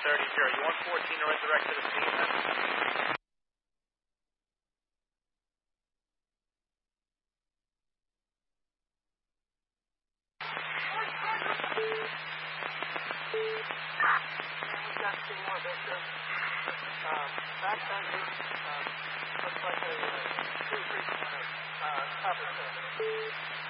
You want 14 to resurrect to the scene then? Backside looks like a 2-3 cover.